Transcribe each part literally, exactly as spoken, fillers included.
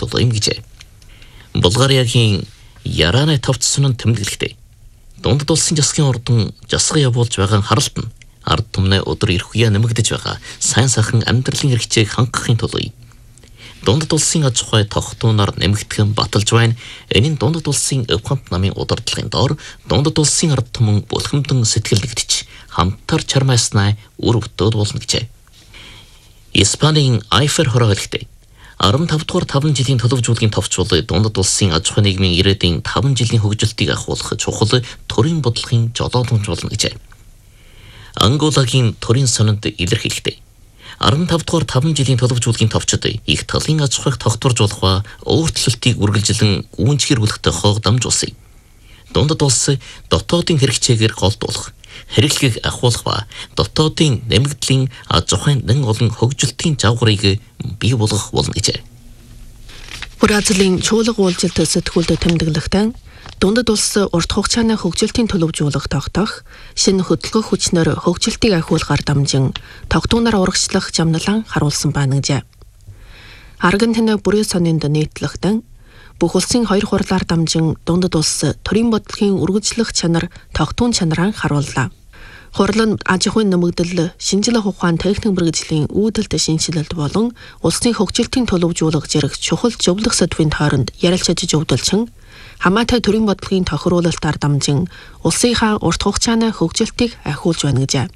тулгуур юм гэжээ. Булгариагийн Яраны товцсон нь тэмдэглэхдээ дундад улсын засгийн ордон жасган явуулж байгаа харалт нь ард түмнээ өдөр ирэх үе нэмэгдэж байгаа сайн сайхан амьдралын хэрэгцээг хангахын тулд дундад улсын аж ахуй тогтооноор нэмэгдэх баталж байна. Энэ нь дундад улсын өвхөнт намын удирдлагын доор дундад улсын ард түмэн бүлхэмдэн сэтгэл нэгдэж хамтар чармайснаа үр өвдөд болно гэжээ. Испанийн Айфер хороо хэлэхдээ арван тав дугаар таван жилийн төлөвжүүлгийн товчвол дундад улсын аж ахуй нийгмийн ирээдүйн таван жилийн хөгжилтийг ахуулах чухал төрийн бодлогын жолоодомж болно гэжээ. Анголагийн төрийн сонинд илэрхийлэхдээ арван тав дугаар таван жилийн төлөвжүүлгийн товчид их талын аж ахуйг тогтворж болох ба өөрчлөлтийг үргэлжлэн гүйцэтгэх тохиог дамжуулсан. Дундад улс дотоодын хэрэгцээгээр голдуулах, хэрэглэгийг ахуулах ба дотоодын нэмэгдлийн аж ахуйн нэн олон хөгжилтийн жавгарыг бий болгох болно гэжээ. Бразилийн чуулга уулзалт сэтгүүлд тэмдэглэхдээ дундад улс урт хугацааны хөгжилтийн төлөвжүүлэх тогтоох, шинэ хөдөлгөөн хүчнээр хөгжилтийг ахиулахаар дамжин тогтооноор урагшлах жамналан харуулсан байна гэжээ. Аргентины бүрийн сонинд нийтлэхдээ бүх улсын хоёр хурлаар дамжин дундад улс төрийн бодлогын үргэлжлэх чанар тогтоон чанараа харууллаа. Хурал нь аж ахуйн нэмэгдэл, шинжилгээ ухаан техник мэргэжлийн үүдэлт шинжилэлт болон улсын хөгжилтийн төлөвжүүлэх зэрэг чухал зөвлөх сэдвийн тойронд ярилцаж зөвдөлчин хамаатай төрийн бодлогын тохируулалтаар дамжин улсынхаа урт хугацааны хөгжилтийг ахиулж байна гэжээ.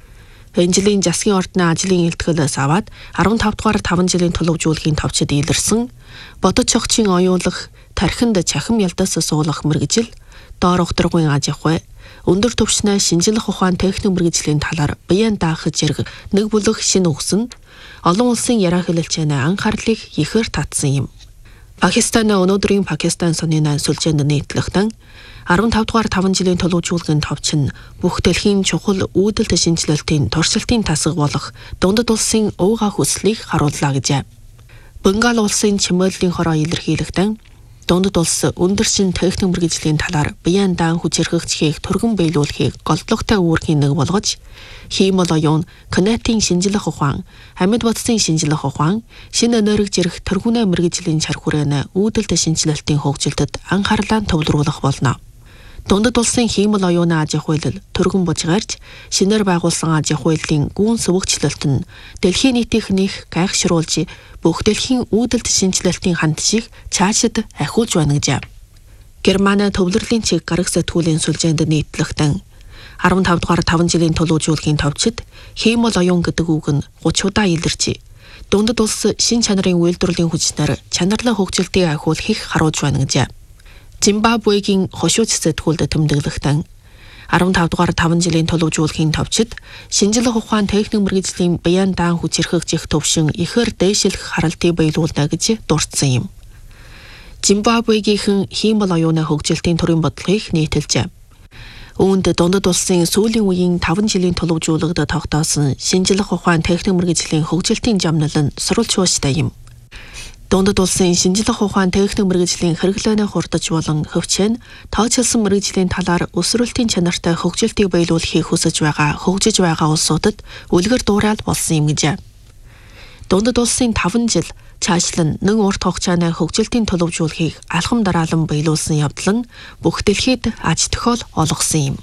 Энэ жилийн засгийн ордны ажлын илтгэлээс аваад арван тав дугаар таван жилийн төлөвжүүлгийн товчид илэрсэн бодож цогцын оюулах, тархинд чахим ялдаас суулгах мэргэжил, доор ухтрагын аж ахуй, өндөр түвшний шинжилэх ухаан техник мэргэжлийн талаар биеэн даах зэрэг нэг бүлэг шинэ өгсөн олон улсын яриа хэлэлцээний анхаарлыг ихээр татсан юм. Пакистаны өнөөдрийн Пакистан сонины сүлжээнд нийтлэхдээ арван тав дугаар таван жилийн төлөвжүүлгийн товч нь бүх дэлхийн чухал үүдэлт шинжилэлтийн туршилтын тасаг болох дундад улсын ууга хүслийг харууллаа гэжээ. Бенгал улсын чимээлийн хороо илэрхийлэхдээ дундад улс өндөр шин техник мэргэжлийн талаар биеэн даан хүчирхэгчхийг түргэн биелүүлэхийг голдлогтой үүргийн нэг болгож хиймэл оюун, канатын шинжилэх ухаан, амьд бодисын шинжилэх ухаан, шинэ энерги зэрэг тэргүүнээ мэргэжлийн чар хүрээний үүдэлт шинжилэлтийн хөгжилтэд анхаарлаа төвлөрүүлэх болно. Дундад улсын хиймэл оюуны аж ахуйлал түргэн бужгарч шинээр байгуулсан аж ахуйлын гүн сүвэгчлэлт нь дэлхийн нийтийнхнийх гайхшруулж бүх дэлхийн үүдэлт шинжилэлтийн ханд шиг цаашид ахиулж байна гэжээ. Германы төвлөрлийн чиг гараг сэтгүүлийн сүлжээнд нийтлэхдээ арван тав дугаар таван жилийн төлөвжүүлгийн товчид хиймэл оюун гэдэг үг нь гуч удаа илэрч дундад улс шин чанарын үйлдвэрлэлийн хүчнээр чанарлах хөгжилтийг ахиулахыг харуулж байна гэжээ. Зимбабвегийн хошууч сэтгүүлд тэмдэглэхдээ арван тав дугаар таван жилийн төлөвжүүлгийн товчид шинжилэх ухаан техник мэргэжлийн биеэн даан хүчирхэгжих төвшин ихээр дээшлэх харалтыг биелүүлнэ гэж дурдсан юм. Зимбабвегийнхэн хиймэл оюуны хөгжилтийн төрийн бодлогыг нийтэлжээ. Үүнд дундад улсын сүүлийн үеийн таван жилийн төлөвжүүлэгт тогтоосон шинжилэх ухаан техник мэргэжлийн хөгжилтийн жамнал нь сурвалж хуучтай юм. Дундад улсын шинжилэх ухаан техник мэргэжлийн хэрэглээний хурдж болон хөвчэн тооцоолсон мэргэжлийн талаар өсвөрлөлтийн чанартай хөгжилтийг биелүүлэхийг хүсэж байгаа хөгжиж байгаа улсуудад үлгэр дуурайл болсон юм гэжээ. Дундад улсын таван жил цаашлан нэг урт хугацааны хөгжилтийн төлөвжүүлэхийг алхам дараалан биелүүлсэн явдал нь бүх дэлхийд аж тохиол олгосон юм.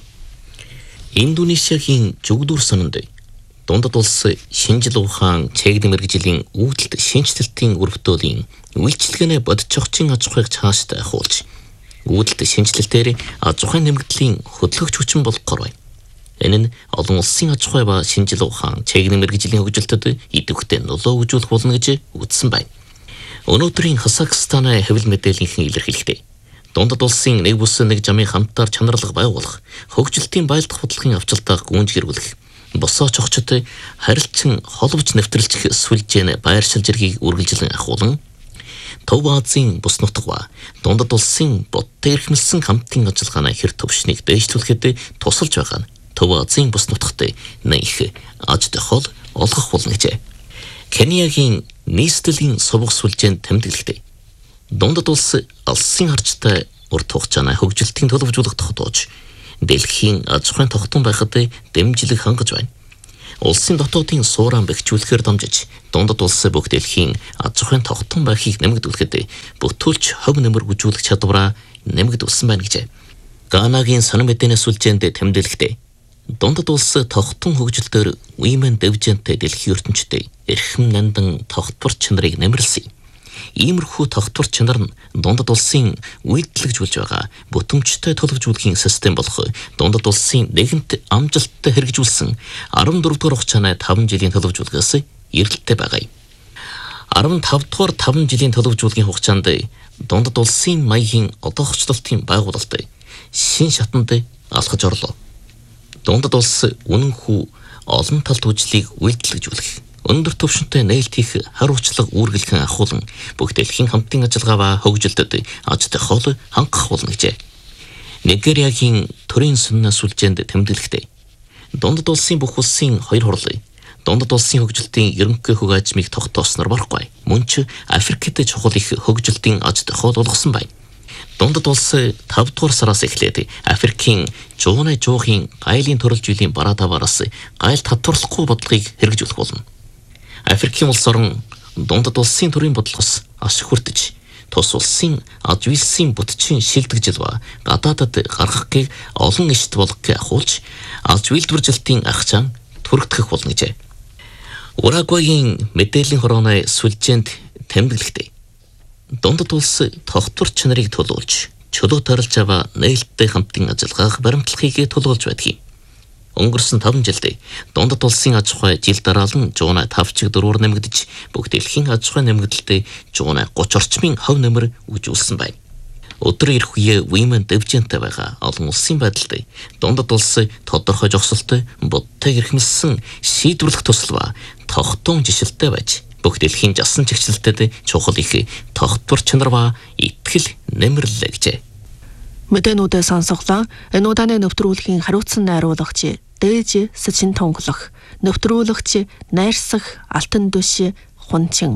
Индонезиагийн Жогдуур сонинд дундад улс шинжил ухаан чэглэн мэргэжлийн үүдэлт шинжилэлтийн өрөвдөөлийн үйлчилгээний бодит цогцын аж ахуйг цаашд ахиулж үүдэлт шинжилэлтээр аж ахуйн нэмэгдлийн хөдөлгөгч хүчин болгохоор байна. Энэ нь олон улсын аж ахуй ба шинжил ухаан чэглэн мэргэжлийн хөгжилтөд идэвхтэй нөлөө үзүүлэх болно гэж үзсэн байна. Өнөөдрийн Казахстаны хэвлэл мэдээллийнхэн илэрхийлэхдээ дундад улсын нэг бүс нэг жамын хамтаар чанарлага байгуулах, хөгжилтийн баялдах бодлогын авчилтаа гүйцэтгэх, босоо чогчд харилцан холбож нэвтрэлцэх сүлжээний байршил зэргийг үргэлжлэн ахуулан Төв Азийн бус нутаг ба дундад улсын бодтой эрхэмлсэн хамтын ажиллагааны хэр төвшнийг дээшлүүлэхэд тусалж байгаа нь Төв Азийн бус нутагт нэх аж тохиол олгох болно гэжээ. Кениягийн нийслэлийн сувг сүлжээнд тэмдэглэхдээ дундад улс алсын харжтай урт хугацааны хөгжилтийн төлөвжүүлэх тогтоож дэлхийн аж ахуйн тогтун байхад дэмжлэг хангаж байна. улсын дотоодын сууран бэхжүүлэхээр дамжиж дундад улсын бүх дэлхийн аж ахуйн тогтхон байхыг нэмэгдүүлэхэд бүтүүлч хог нэмэр гүйжүүлэх чадвараа нэмэгдүүлсэн байна гэжээ. Ганагийн сонин мэдээний сүлжээнд тэмдэглэхдээ дундад улс тогтхон хөгжилтөөр Women Division-тэй дэлхийн ертөнцид эрхэм нандан тогтвор чанарыг нэмэрлсэн. Иймэрхүү тогтвор чанар нь дундад улсын үйлдэлжүүлж байгаа бүтэмжтэй төлөвжүүлэхийн систем болох дундад улсын нэгэнт амжилттай хэрэгжүүлсэн арван дөрөв дугаар хугацааны таван жилийн төлөвжүүлгээс эргэлттэй байгаа юм. арван тав дугаар таван жилийн төлөвжүүлгийн хугацаанд дундад улсын маягийн одоохчлолтын байгуулалт шин шатанд алхаж орлоо. Дундад улс үнэнхүү олон талт үйлчлэгийг үйлдэлжүүлэх, өндөр түвшинтэй нээлт хийх хариуцлага үүргэлхэн ахуулан бүх дэлхийн хамтын ажиллагаа ба хөгжилдөд ажтай хоол хангах болно гэжээ. Нигериагийн төрийн сүннэ сүлжээнд тэмдэглэхдээ дундад улсын бүх улсын хоёр хурлын дундад улсын хөгжилтийн ерөнхий хөг ажмыг тогтоосноор барахгүй. Мөн ч Африкт чухал их хөгжилтийн ажтай хоол болгосон байна. Дундад улс тав дугаар сараас эхлээд Африкийн жууны жуухын гайлын төрөл жилийн бараа таваараас гайл татварлахгүй бодлогыг хэрэгжүүлэх болно. Африкийн улс орон дундад улсын төрийн бодлогоос ашиг хүртэж, тус улсын аж үйлсийн бүтцийн шилдэгжил ба гадаадад гаргахыг олон ишт болгохыг ахуулж, аж үйлдвэржилтийн ах чаан түрэгдэх болно гэжээ. Урагвагийн мэдээллийн хорооны сүлжээнд тэмдэглэхдээ дундад улс тогтвор чанарыг төлөвлөж, чөлөө тарилж аваа нээлттэй хамтын ажиллагааг баримтлахыг төлөвлөж байдаг юм. Өнгөрсөн таван жилд дундад улсын аж ахуй жил дараалан жуунай тав чиг дөрвөр нэмэгдэж, бүх дэлхийн аж ахуй нэмэгдэлтэй жуунай гуч орчмын хов нэмэр үжүүлсэн байна. Өдөр ирэх үе Women Division-тэй байгаа олон улсын байдалд дундад улс тодорхой жогсолтой, будтай эрхэмлсэн шийдвэрлэх төсөл ба тогтун жишэлтэй байж, бүх дэлхийн жасан чигчлэлтэд чухал их тогтвор чанар ба итгэл нэмэрлээ гэжээ. Мэдээнүүдээ сонсголоо. Энэ удааны нэвтрүүлгийн хариуцсан найруулагч Дээж Сэчин тонглох, нэвтрүүлэгч Найрсах Алтан дөш Хунчин.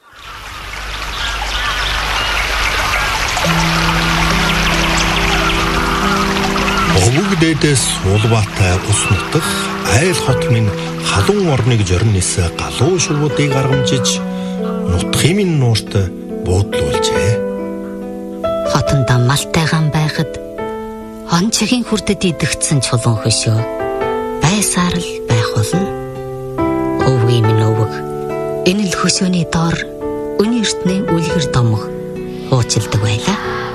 Өвөг дээдээс улбаатай ус нутах айл хот минь халуун орныг жорнис галуу шувуудыг аргамжиж нутхын минь нуурт буудлуулжээ. Хотондоо малтайгаан байхад он чигийн хүрдэд идэгдсэн чулуун хөшөө байсаар л байх болно. Өвгий минь өвөг энэ л хөшөөний доор өнөө эртний үлгэр домог хуучилдаг байлаа.